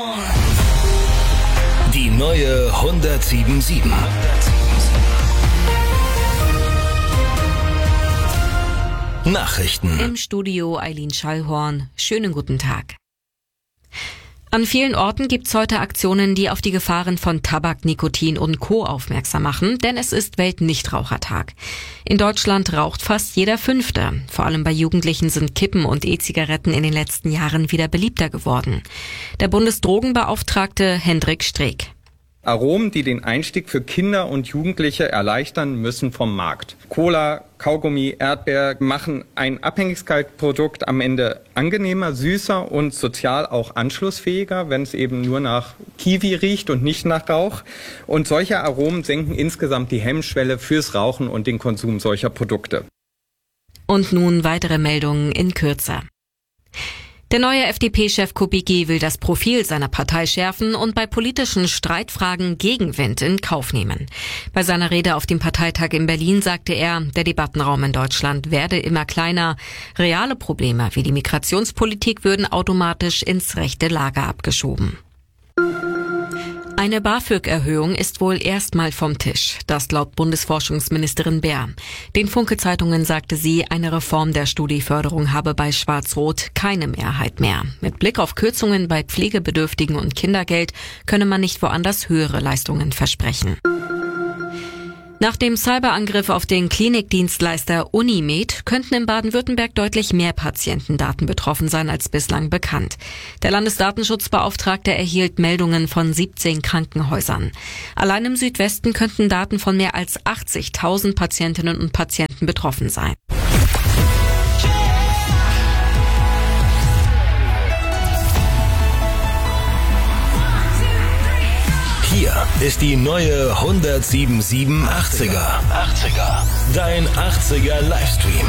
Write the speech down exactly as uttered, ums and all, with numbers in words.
Die neue hundertsieben sieben. Nachrichten. Im Studio Eileen Schallhorn. Schönen guten Tag. An vielen Orten gibt's heute Aktionen, die auf die Gefahren von Tabak, Nikotin und Co. aufmerksam machen, denn es ist Weltnichtrauchertag. In Deutschland raucht fast jeder Fünfte. Vor allem bei Jugendlichen sind Kippen und E-Zigaretten in den letzten Jahren wieder beliebter geworden. Der Bundesdrogenbeauftragte Hendrik Streeck. Aromen, die den Einstieg für Kinder und Jugendliche erleichtern, müssen vom Markt. Cola, Kaugummi, Erdbeer machen ein Abhängigkeitsprodukt am Ende angenehmer, süßer und sozial auch anschlussfähiger, wenn es eben nur nach Kiwi riecht und nicht nach Rauch. Und solche Aromen senken insgesamt die Hemmschwelle fürs Rauchen und den Konsum solcher Produkte. Und nun weitere Meldungen in Kürze. Der neue F D P-Chef Kubicki will das Profil seiner Partei schärfen und bei politischen Streitfragen Gegenwind in Kauf nehmen. Bei seiner Rede auf dem Parteitag in Berlin sagte er, der Debattenraum in Deutschland werde immer kleiner. Reale Probleme wie die Migrationspolitik würden automatisch ins rechte Lager abgeschoben. Eine BAföG-Erhöhung ist wohl erstmal vom Tisch. Das laut Bundesforschungsministerin Baer. Den Funke-Zeitungen sagte sie, eine Reform der Studieförderung habe bei Schwarz-Rot keine Mehrheit mehr. Mit Blick auf Kürzungen bei Pflegebedürftigen und Kindergeld könne man nicht woanders höhere Leistungen versprechen. Nach dem Cyberangriff auf den Klinikdienstleister Unimed könnten in Baden-Württemberg deutlich mehr Patientendaten betroffen sein als bislang bekannt. Der Landesdatenschutzbeauftragte erhielt Meldungen von siebzehn Krankenhäusern. Allein im Südwesten könnten Daten von mehr als achtzigtausend Patientinnen und Patienten betroffen sein. Hier ist die neue hundertsieben Komma sieben achtziger. achtziger. Dein achtziger Livestream.